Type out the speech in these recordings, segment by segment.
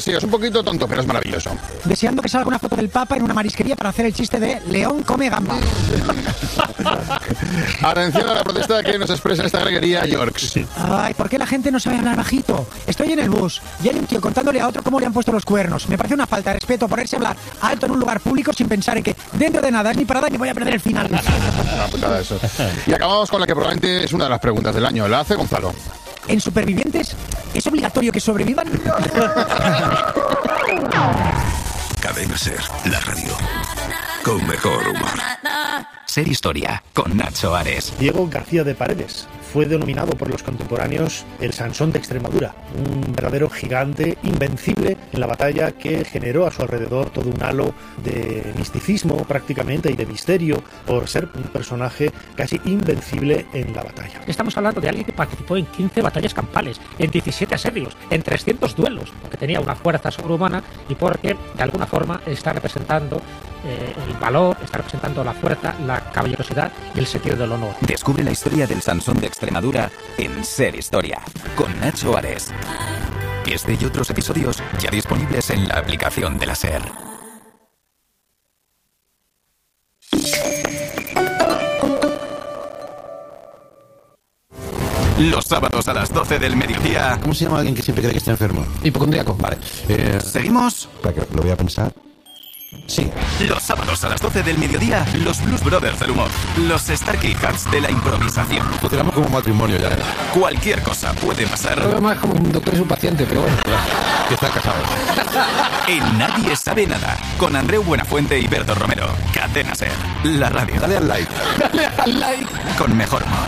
Sí, es un poquito tonto, pero es maravilloso. Deseando que salga una foto del Papa en una marisquería para hacer el chiste de León come gamba. Atención a la protesta que nos expresa esta greguería Yorks. Ay, ¿por qué la gente no sabe hablar bajito? Estoy en el bus y hay un tío contándole a otro cómo le han puesto los cuernos. Me parece una falta de respeto ponerse a hablar alto en un lugar público sin pensar en que dentro de nada es mi parada y me voy a perder el final. Una putada eso. Y acabamos con la que probablemente es una de las preguntas del año. La hace Gonzalo. ¿En Supervivientes es obligatorio que sobrevivan? Cadena Ser, la radio con mejor humor. Ser Historia, con Nacho Ares. Diego García de Paredes fue denominado por los contemporáneos el Sansón de Extremadura, un verdadero gigante invencible en la batalla que generó a su alrededor todo un halo de misticismo prácticamente y de misterio por ser un personaje casi invencible en la batalla. Estamos hablando de alguien que participó en 15 batallas campales, en 17 asedios, en 300 duelos, porque tenía una fuerza sobrehumana y porque de alguna forma está representando el valor, está representando la fuerza, la caballerosidad y el sentido del honor. Descubre la historia del Sansón de Extremadura en Ser Historia, con Nacho Ares. Este y otros episodios ya disponibles en la aplicación de la Ser. Los sábados a las 12 del mediodía. ¿Cómo se llama alguien que siempre cree que está enfermo? Hipocondríaco. Vale. ¿Seguimos? Para que lo voy a pensar. Sí. Los sábados a las 12 del mediodía, los Blues Brothers del humor, los Starkey Hats de la improvisación. Funcionamos como un matrimonio ya. Cualquier cosa puede pasar. Lo veo más como un doctor y su paciente, pero bueno. Que está casado. En Nadie Sabe Nada, con Andreu Buenafuente y Berto Romero. Cadena Ser, la radio. Dale al like. Dale al like. Con mejor humor.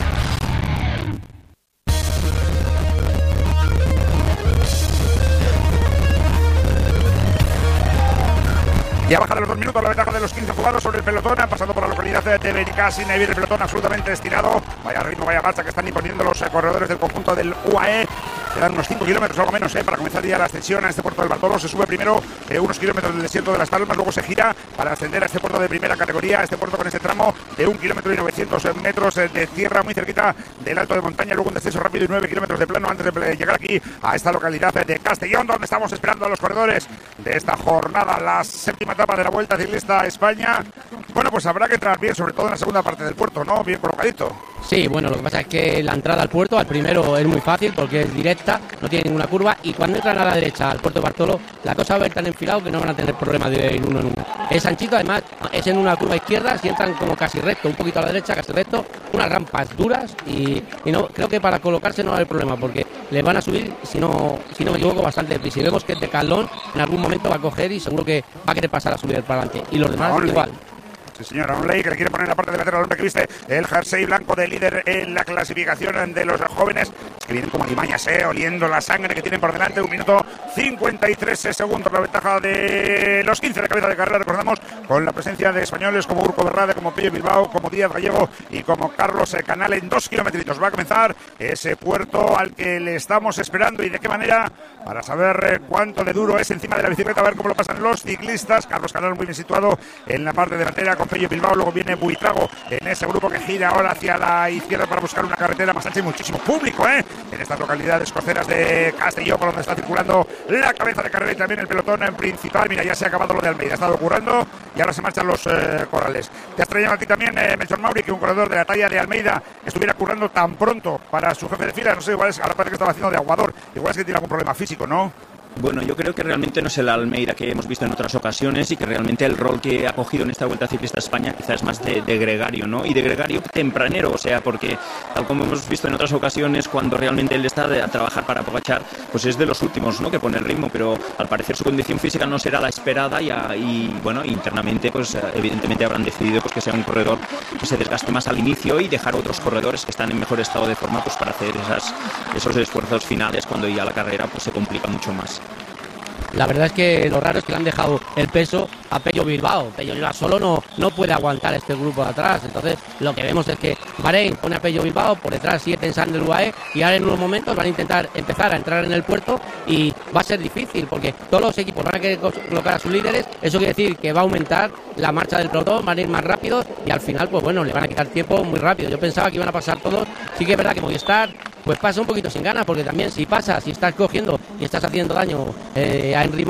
Ya baja de los 2 minutos la ventaja de los 15 jugados sobre el pelotón, pasando por la localidad de Benicàssim. Ahí viene el pelotón absolutamente estirado. Vaya ritmo, vaya marcha que están imponiendo los corredores del conjunto del UAE. Quedan unos 5 kilómetros, algo menos, para comenzar ya la ascensión a este puerto del Bartolo. Se sube primero unos kilómetros del desierto de Las Palmas, luego se gira para ascender a este puerto de primera categoría, a este puerto con este tramo de 1 kilómetro y 900 metros de tierra, muy cerquita del alto de montaña, luego un descenso rápido y 9 kilómetros de plano antes de llegar aquí a esta localidad de Castellón, donde estamos esperando a los corredores de esta jornada, la séptima etapa de la Vuelta Ciclista a España. Bueno, pues habrá que entrar bien, sobre todo en la segunda parte del puerto, ¿no? Bien colocadito. Sí, bueno, lo que pasa es que la entrada al puerto, al primero, es muy fácil porque es directa, no tiene ninguna curva, y cuando entran a la derecha al puerto de Bartolo, la cosa va a ir tan enfilado que no van a tener problema de ir uno en uno. Es anchito, además, es en una curva izquierda, si entran como casi recto, un poquito a la derecha, casi recto, unas rampas duras, y no, creo que para colocarse no va a haber problema, porque le van a subir, si no me equivoco, bastante deprisa. Y vemos que el Decathlon en algún momento va a coger y seguro que va a querer pasar a subir para adelante. Y los demás igual. Sí, señor, Onley, que le quiere poner en la parte delantera al hombre que viste el jersey blanco de líder en la clasificación de los jóvenes. Es que vienen como alimañas, oliendo la sangre que tienen por delante. 1 minuto 53 segundos la ventaja de los 15 de cabeza de carrera. Recordamos, con la presencia de españoles como Urco Berrade, como Pello Bilbao, como Díaz Gallego y como Carlos Canal en 2 kilometritos. Va a comenzar ese puerto al que le estamos esperando y de qué manera, para saber cuánto de duro es encima de la bicicleta, a ver cómo lo pasan los ciclistas. Carlos Canal muy bien situado en la parte delantera con Pello Bilbao, luego viene Buitrago en ese grupo que gira ahora hacia la izquierda para buscar una carretera más ancha y muchísimo público en estas localidades costeras de Castelló, por donde está circulando la cabeza de carrera y también el pelotón principal. Mira, ya se ha acabado lo de Almeida, ha estado currando y ahora se marchan los corrales. Te has traído aquí también Melchor Mauri, que un corredor de la talla de Almeida estuviera currando tan pronto para su jefe de fila. No sé, igual es, ahora parece que estaba haciendo de aguador, igual es que tiene algún problema físico, ¿no? Bueno, yo creo que realmente no es el Almeida que hemos visto en otras ocasiones y que realmente el rol que ha cogido en esta Vuelta Ciclista a España quizás es más de gregario, ¿no? Y de gregario tempranero, o sea, porque tal como hemos visto en otras ocasiones, cuando realmente él está a trabajar para Pogačar, pues es de los últimos, ¿no?, que pone el ritmo, pero al parecer su condición física no será la esperada y bueno, internamente, pues evidentemente habrán decidido pues que sea un corredor que se desgaste más al inicio y dejar a otros corredores que están en mejor estado de forma pues para hacer esos esfuerzos finales cuando ya la carrera pues se complica mucho más. La verdad es que lo raro es que le han dejado el peso a Pello Bilbao. Pello Bilbao solo no puede aguantar este grupo de atrás. Entonces lo que vemos es que Bahrein pone a Pello Bilbao, por detrás sigue pensando el UAE y ahora en unos momentos van a intentar empezar a entrar en el puerto y va a ser difícil porque todos los equipos van a querer colocar a sus líderes. Eso quiere decir que va a aumentar la marcha del pelotón, van a ir más rápidos y al final pues bueno, le van a quitar tiempo muy rápido. Yo pensaba que iban a pasar todos. Sí que es verdad que Movistar pues pasa un poquito sin ganas porque también si estás cogiendo y estás haciendo daño a Henry